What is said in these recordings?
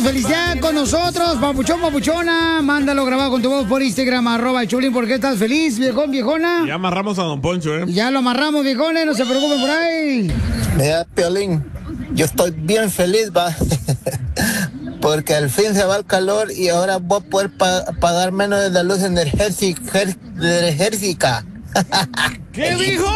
felicidad con nosotros, papuchón, papuchona. Mándalo grabado con tu voz por Instagram, @Chulín, porque estás feliz, viejón, viejona. Ya amarramos a Don Poncho, ¿eh? Ya lo amarramos, viejones, no se preocupen por ahí. Mira, Piolín, yo estoy bien feliz, va. Porque al fin se va el calor y ahora voy a poder pagar menos de la luz energética. ¿Qué dijo?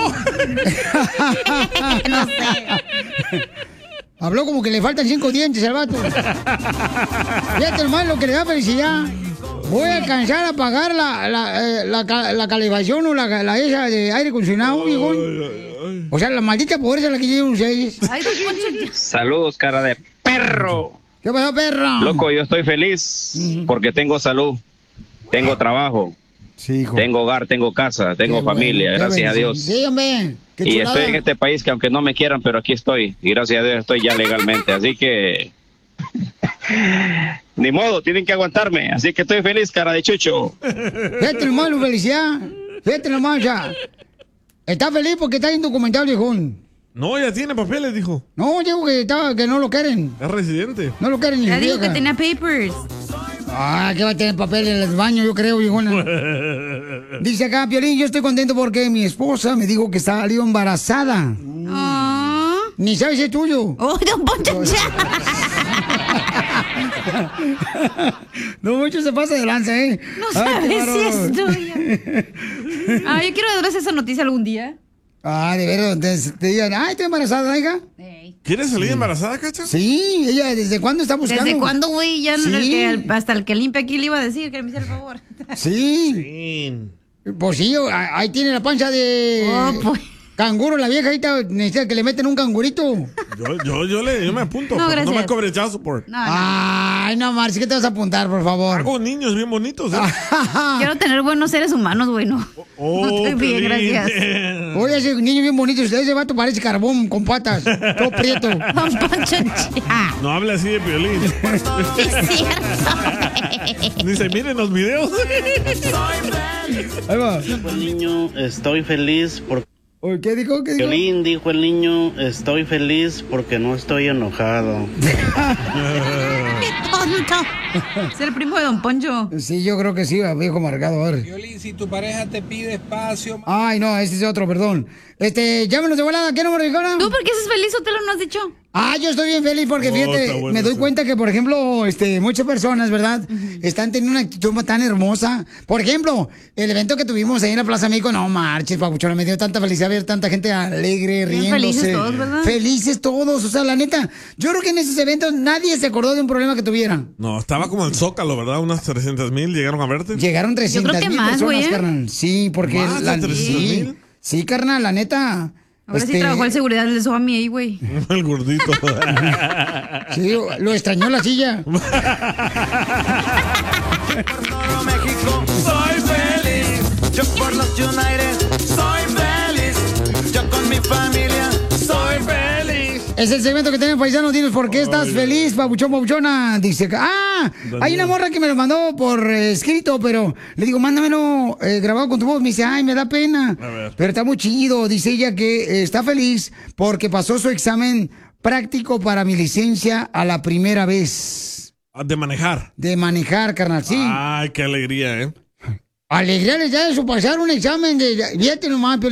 No sé. Habló como que le faltan 5 dientes al vato. Fíjate nomás lo que le da felicidad. Voy a alcanzar a pagar la calefacción o la esa de aire acondicionado, viejo. O sea, la maldita pobreza la que llevan ustedes. Saludos, cara de perro. ¿Qué pasó, perro? Loco, yo estoy feliz porque tengo salud, tengo trabajo, tengo hogar, tengo casa, tengo familia, gracias a Dios. Sí, hombre. Y estoy en este país que aunque no me quieran, pero aquí estoy. Y gracias a Dios estoy ya legalmente. Así que ni modo, tienen que aguantarme. Así que estoy feliz, cara de chucho. Fíjate nomás, felicidad. Fíjate nomás, ya. Está feliz porque está indocumentado, viejón. No, ya tiene papeles, dijo. No, digo que no lo quieren. Es residente. No lo quieren ni Ya digo que vieja. tenía papers. Ah, que va a tener papel en el baño, yo creo, viejona. Dice acá, Piolín, yo estoy contento porque mi esposa me dijo que salió embarazada. Ni sabes si es tuyo. ¡Oh, don Poncho! No, mucho se pasa de lanza, ¿eh? No sabes si es tuyo. Ah, yo quiero darles esa noticia algún día. Ah, de veras, te digan, ay, estoy embarazada, hija. ¿Quieres salir embarazada, Cacha? Sí, ella, ¿desde cuándo está buscando? ¿Desde cuándo, güey? Ya Sí. hasta el que limpia aquí le iba a decir que me hiciera el favor. Sí. Pues sí, ahí tiene la panza de canguro, la vieja, ahí necesita que le meten un cangurito. Yo me apunto. No, pero no me gracias. cobre child support. Ay, no, Marci, ¿qué te vas a apuntar, por favor? Hago niños bien bonitos, ¿eh? Quiero tener buenos seres humanos, güey, no. No estoy bien, gracias. Oye, ese niño bien bonito, ese vato parece carbón con patas, todo prieto. Don Poncho, No hable así de Piolín. es cierto. Dice, miren los videos. Ahí va. Dijo el niño, estoy feliz porque... ¿Qué dijo? ¿Qué dijo? Piolín, dijo el niño, estoy feliz porque no estoy enojado. ¡Qué tonto! Es el primo de Don Poncho. Sí, yo creo que sí, viejo amargado. A ver. Piolín, si tu pareja te pide espacio... Ay, no, ese es otro, perdón. Llámenos de volada, ¿qué número, hijona? ¿Tú por qué estás feliz o te lo no has dicho? Ah, yo estoy bien feliz porque, fíjate, está bueno me doy eso. cuenta que, por ejemplo, muchas personas, ¿verdad? Están teniendo una actitud tan hermosa. Por ejemplo, el evento que tuvimos ahí en la Plaza México, no marches, papuchona, me dio tanta felicidad ver tanta gente alegre, Bien riéndose. felices todos, ¿verdad? Felices todos, o sea, la neta, yo creo que en esos eventos nadie se acordó de un problema que tuvieran. No, estaba como el Zócalo, ¿verdad? Unas 300,000 llegaron a verte. Llegaron 300,000 personas, ¿eh? carnal. Sí, porque... ¿Más de 300,000? Sí, carnal, la neta... Ahora sí trabajó el seguridad del Soami ahí, güey. El gordito. Sí, lo extrañó la silla. México, soy feliz. Yo por los United, soy feliz. Yo con mi familia, soy feliz. Es el segmento que tenemos, paisanos. Dinos por qué estás feliz, papuchón, papuchona. Dice, hay una morra que me lo mandó por escrito, pero le digo, mándamelo grabado con tu voz. Me dice, ay, me da pena. Pero está muy chido. Dice ella que está feliz porque pasó su examen práctico para mi licencia a la primera vez. De manejar. De manejar, carnal, sí. Ay, qué alegría, ¿eh? Alegría ya de su pasar un examen de... Fíjate nomás,